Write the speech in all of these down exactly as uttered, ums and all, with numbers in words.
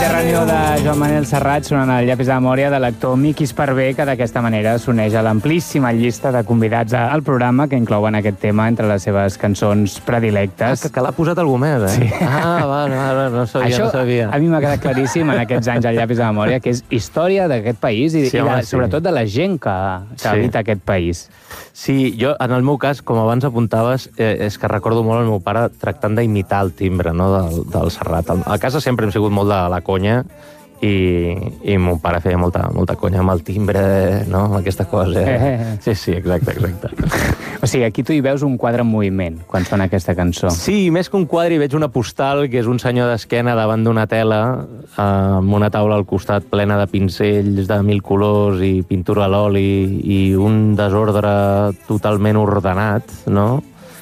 Reunió de Joan Manel Serrat sonant el llapis de memòria de l'actor Miqui Esparvé, que d'aquesta manera s'uneix a l'amplíssima llista de convidats al programa que inclouen aquest tema entre les seves cançons predilectes. Ah, que, que l'ha posat algú més, eh? Sí. Ah, va, no, no sabia, Això, no sabia. a mi m'ha quedat claríssim en aquests anys al llapis de memòria, que és història d'aquest país i, Sí, i home, de, sí. sobretot de la gent que, que Sí. habita aquest país. Sí, jo, en el meu cas, com abans apuntaves, eh, és que recordo molt el meu pare tractant d'imitar el timbre, no?, del, del Serrat. A casa sempre hem sigut molt de la conya, i, i mon pare feia molta, molta conya amb el timbre, no?, amb aquesta cosa. Eh. Sí, sí, exacte, exacte. O sigui, aquí tu hi veus un quadre en moviment quan sona aquesta cançó. Sí, més que un quadre hi veig una postal, que és un senyor d'esquena davant d'una tela, eh, amb una taula al costat plena de pincells de mil colors i pintura a l'oli i un desordre totalment ordenat, no?,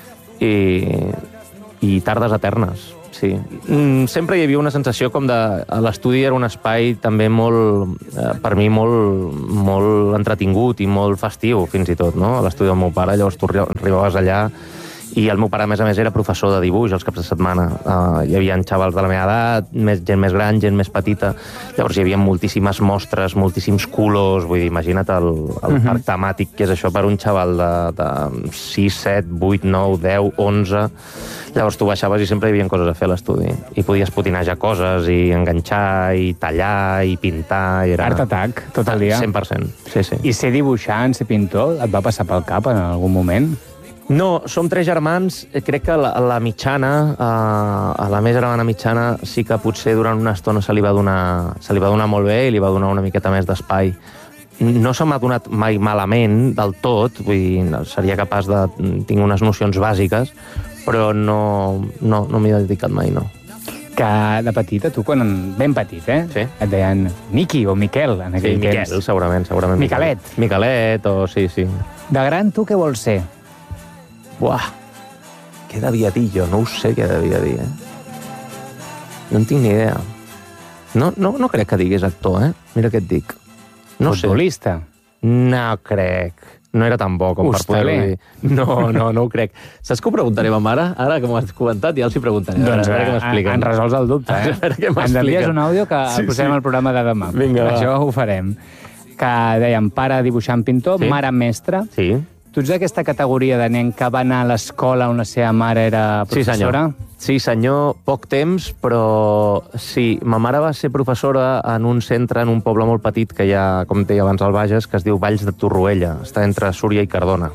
i, i tardes eternes. Sí. Mm, sempre hi havia una sensació com de... L'estudi era un espai també molt, eh, per mi, molt, molt entretingut i molt festiu, fins i tot, no?, a l'estudi del meu pare. Llavors tu arribaves allà i el meu pare, a més a més, era professor de dibuix els caps de setmana. Uh, hi havia xavals de la meva edat, més, gent més gran, gent més petita. Llavors hi havia moltíssimes mostres, moltíssims colors. Vull dir, imagina't el, el uh-huh. parc temàtic que és això per un xaval de, de sis, set, vuit, nou, deu, onze... Llavors tu baixaves i sempre hi havia coses a fer a l'estudi. I podies potinejar coses, i enganxar, i tallar, i pintar... I era... Art Attack, tot el dia. cent per cent, sí, sí. I ser dibuixant, ser pintor, et va passar pel cap en algun moment? No, som tres germans. Crec que la, la mitjana, uh, a la més germana mitjana, sí que potser durant una estona se li va donar, se li va donar molt bé i li va donar una miqueta més d'espai. No se m'ha donat mai malament del tot, vull dir, seria capaç de... Tinc unes nocions bàsiques, però no, no, no m'hi he dedicat mai, no. Que de petita, tu, quan ben petit, eh? Sí. Et deien Miqui o Miquel, en aquell Sí, temps. Miquel, segurament, segurament. Miquelet. Miquelet, o sí, sí. De gran, tu què vols ser? Buah, què devia dir jo? No ho sé què devia dir, eh? No en tinc ni idea. No, no, no crec que digués actor, eh? Mira què et dic. No Futbolista? Sé. No crec. No era tan bo com Hostaler. per poder-ho dir. No, no, no ho crec. Saps que ho preguntaré a ma mare? Ara que m'ho has comentat, ja els hi preguntaré. Doncs a veure què en, m'expliquen. en resols el dubte, eh? A veure què Ens m'expliquen. envies un àudio que Sí, el posarem sí. al programa de demà. Vinga, va. Això ho farem. Que dèiem, pare dibuixant pintor, Sí. mare mestra. Sí. Tu ets d'aquesta categoria de nen que va anar a l'escola on la seva mare era Sí, professora? senyor. Sí, senyor. Poc temps, però sí. Ma mare va ser professora en un centre, en un poble molt petit que hi ha, com deia abans, al Bages, que es diu Valls de Torroella. Està entre Súria i Cardona.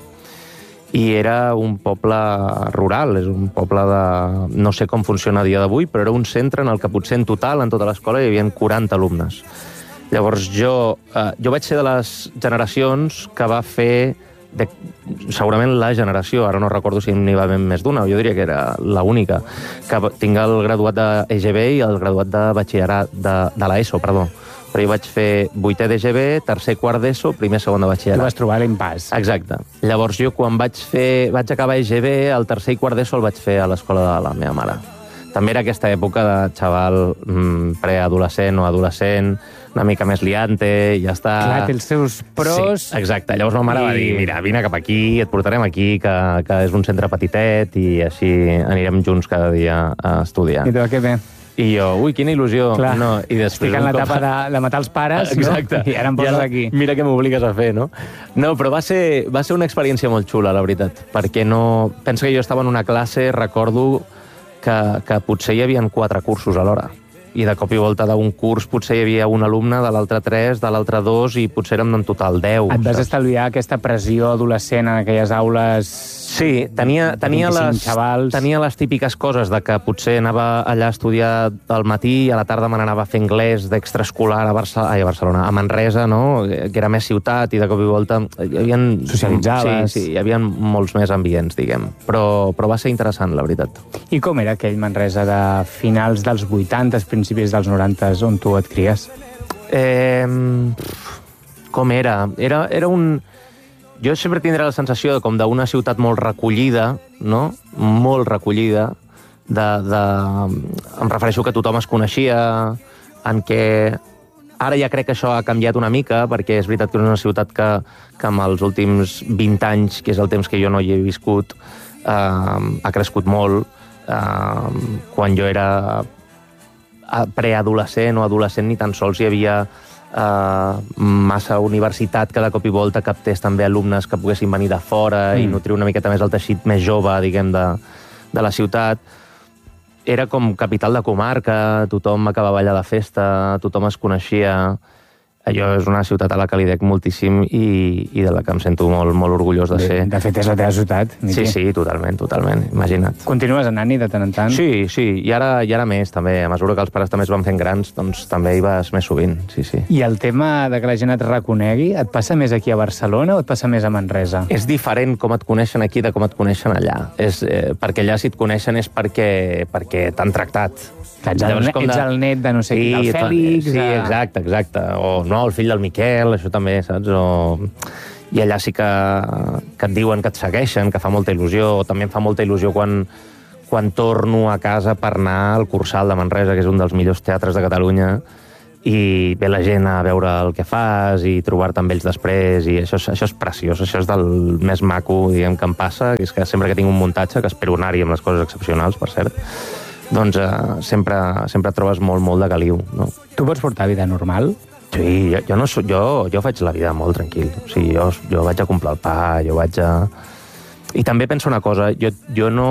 I era un poble rural, és un poble de... No sé com funciona a dia d'avui, però era un centre en el que potser en total, en tota l'escola, hi havia quaranta alumnes. Llavors jo, eh, jo vaig ser de les generacions que va fer... De, segurament la generació, ara no recordo si n'hi va haver més d'una, jo diria que era l'única, que tinc el graduat d'E G B i el graduat de batxillerat, de, de l'ESO, perdó. Però jo vaig fer vuitè d'E G B, tercer, quart d'ESO, primer, segon de Tu batxillerat. vas trobar l'impàs. Exacte. Llavors jo, quan vaig fer, vaig acabar E G B, el tercer i quart d'ESO el vaig fer a l'escola de la meva mare. També era aquesta època de xaval mm, preadolescent o adolescent, una mica més liante, i ja està... Clar, té els seus pros... Sí, exacte. Llavors ma mare I... va dir, mira, vine cap aquí, et portarem aquí, que, que és un centre petitet, i així anirem junts cada dia a estudiar. I tu, que bé. I jo, ui, quina il·lusió. Clar, no, i després, estic en un l'etapa cop- de, de matar els pares, Exacte. no? I ara em poses ara, aquí. Mira què m'obligues a fer, no? No, però va ser, va ser una experiència molt xula, la veritat, perquè no... Pensa que jo estava en una classe, recordo que, que potser hi havia quatre cursos alhora. I de cop i volta d'un curs potser hi havia un alumne, de l'altre tres, de l'altre dos, i potser érem en total deu. Et vas saps? estalviar aquesta pressió adolescent en aquelles aules... Sí, tenia, tenia, vint-i-cinc les, xavals. tenia les típiques coses de que potser anava allà a estudiar al matí i a la tarda me n'anava a fer anglès d'extraescolar a, Barça, ai, a Barcelona, a Manresa, no? Que era més ciutat, i de cop i volta hi havia... Socialitzaves. Sí, sí, hi havia molts més ambients, diguem. Però, però va ser interessant, la veritat. I com era aquell Manresa de finals dels vuitanta, principis dels noranta, on tu et cries? Eh, com era? Era, era un... Jo sempre tindré la sensació de, com d'una ciutat molt recollida, no? Molt recollida, de, de... Em refereixo que tothom es coneixia, en què... Ara ja crec que això ha canviat una mica, perquè és veritat que és una ciutat que, que amb els últims vint anys, que és el temps que jo no hi he viscut, eh, ha crescut molt. Eh, quan jo era preadolescent o adolescent ni tan sols hi havia uh, massa universitat que de cop i volta captés també alumnes que poguessin venir de fora mm. i nutrir una miqueta més el teixit més jove, diguem, de, de la ciutat. Era com capital de comarca, tothom acabava allà de festa, tothom es coneixia. Allò és una ciutat a la que li dec moltíssim i, i de la que em sento molt, molt orgullós de ser. De fet, és la teva ciutat, Miqui. Sí, sí, totalment, totalment, imagina't. Continues anant-hi de tant en tant? Sí, sí, i ara, i ara més, també. A mesura que els pares també es van fent grans, doncs també hi vas més sovint, sí, sí. I el tema de que la gent et reconegui, et passa més aquí a Barcelona o et passa més a Manresa? És diferent com et coneixen aquí de com et coneixen allà. És, eh, perquè allà si et coneixen és perquè, perquè t'han tractat. Ets el, ets de... el net de no sé qui, sí, del Fèlix... Sí, exacte, exacte. O no, el fill del Miquel, això també, saps? O... I allà sí que, que et diuen que et segueixen, que fa molta il·lusió. O també em fa molta il·lusió quan, quan torno a casa per anar al Cursal de Manresa, que és un dels millors teatres de Catalunya, i ve la gent a veure el que fas i trobar-te amb ells després, i això, això és preciós, això és del més maco, diguem, que em passa, que és que sempre que tinc un muntatge, que espero anar-hi amb les coses excepcionals, per cert, doncs eh, sempre, sempre et trobes molt, molt de caliu, no? Tu pots portar vida normal? Sí, jo, jo, no, jo, jo faig la vida molt tranquil. O sigui, jo, jo vaig a comprar el pa, jo vaig a... I també penso una cosa, jo, jo no...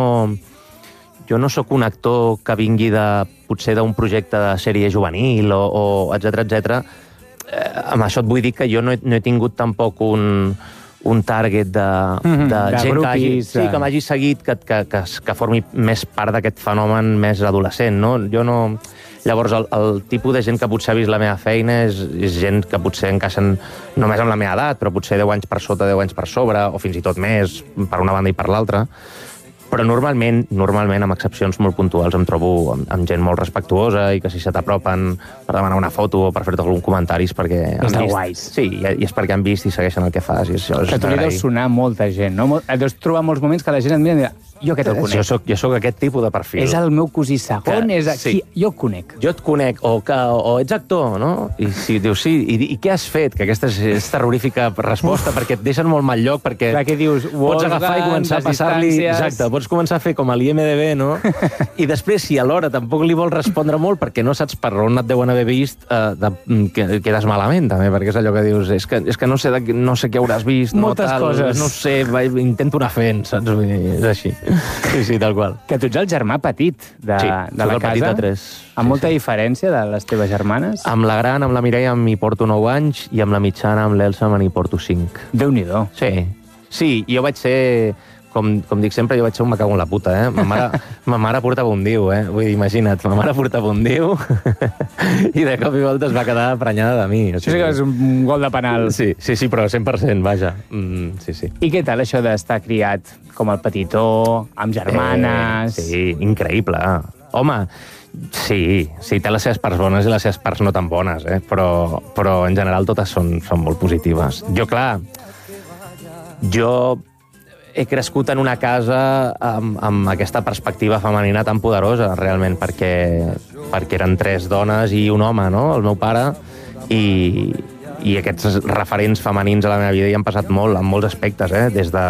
Jo no sóc un actor que vingui de, potser d'un projecte de sèrie juvenil o, o etcètera, etcètera. Eh, amb això et vull dir que jo no he, no he tingut tampoc un, un target de, mm-hmm, de, de gent grupis, que, hagi, sí, que m'hagi seguit, que, que, que, que formi més part d'aquest fenomen més adolescent, no? Jo no... Llavors, el, el tipus de gent que potser ha vist la meva feina és, és gent que potser encaixen només amb la meva edat, però potser deu anys per sota, deu anys per sobre, o fins i tot més, per una banda i per l'altra. Però normalment, normalment, amb excepcions molt puntuals, em trobo amb, amb gent molt respectuosa i que si se t'apropen per demanar una foto o per fer-te algun comentari és perquè han és vist... guais. Sí, i, i és perquè han vist i segueixen el que fas. I això és que tu li deus sonar molta gent, no? Et deus trobar molts moments que la gent et mira i dirà, jo aquest el conec. Jo soc, jo soc aquest tipus de perfil. És el meu cosí segon, que, és aquí, sí. Jo el conec. Jo et conec, o, que, o ets actor, no? I si dius, sí, i, i què has fet? Que aquesta és, és terrorífica resposta, perquè et deixen molt mal lloc, perquè clar, que dius, pots agafar i començar a passar-li... Exacte, pots començar a fer com a l'I M D B, no? I després, si alhora tampoc li vols respondre molt, perquè no saps per on et deuen haver vist, eh, de, que, quedes malament, també, perquè és allò que dius, és que, és que no, sé de, no sé què hauràs vist, moltes no, tal, coses. No sé, va, intento anar fent, saps? És així. Sí, sí, tal qual. Que tu ets el germà petit de, sí, de la casa. De tres. Amb sí, molta sí. diferència de les teves germanes? Amb la gran, amb la Mireia, m'hi porto nou anys, i amb la mitjana, amb l'Elsa, me n'hi porto cinc. Déu-n'hi-do. Sí. Sí, jo vaig ser... Com, com dic sempre, jo vaig ser un me cago en la puta, eh? Ma mare, ma mare portava un diu, eh? Vull dir, imagina't, ma mare portava un diu i de cop i volta es va quedar prenyada de mi. O sigui, això sí que és un gol de penal. Sí, sí, sí, però cent per cent, vaja. Mm, sí, sí. I què tal això d'estar criat com el petitó, amb germanes... Eh, sí, increïble. Home, sí, sí, té les seves parts bones i les seves parts no tan bones, eh? Però, però en general totes són, són molt positives. Jo, clar, jo... he crescut en una casa amb, amb aquesta perspectiva femenina tan poderosa, realment, perquè, perquè eren tres dones i un home, no?, el meu pare, i, i aquests referents femenins a la meva vida hi han passat molt, en molts aspectes, eh?, des de,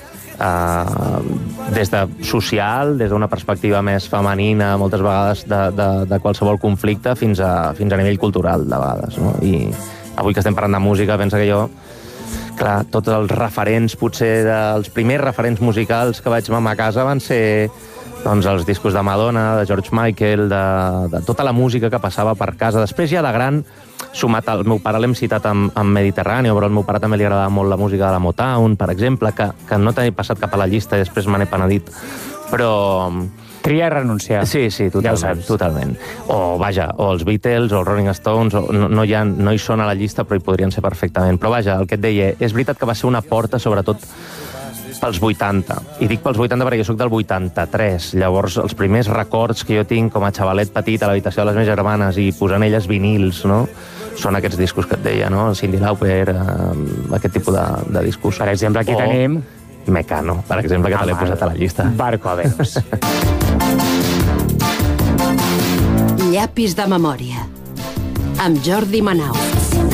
uh, des de social, des d'una perspectiva més femenina, moltes vegades de, de, de qualsevol conflicte, fins a, fins a nivell cultural, de vegades, no? I avui que estem parlant de música, pensa que jo... Clar, tots els referents, potser dels primers referents musicals que vaig mamar a casa van ser doncs, els discos de Madonna, de George Michael, de, de tota la música que passava per casa. Després ja de gran, sumat al meu pare, l'hem citat amb, amb Mediterráneo, però al meu pare també li agradava molt la música de la Motown, per exemple, que, que no t'he passat cap a la llista i després me n'he penedit. Però... Tria i renunciar. Sí, sí, totalment. Ja ho saps. Totalment. O, vaja, o els Beatles, o els Rolling Stones, o, no, no, hi ha, no hi són a la llista, però hi podrien ser perfectament. Però, vaja, el que et deia, és veritat que va ser una porta, sobretot, pels vuitanta. I dic pels vuitanta perquè jo soc del vuitanta-tres. Llavors, els primers records que jo tinc com a xavalet petit a l'habitació de les meves germanes i posant elles vinils, no?, són aquests discos que et deia, no?, Cyndi Lauper, eh, aquest tipus de, de discos. Per exemple, aquí o... tenim... Mecano, per exemple, que ah, te l'he posat a la llista. Barco a Venus. Llapis de memòria, amb Jordi Manau.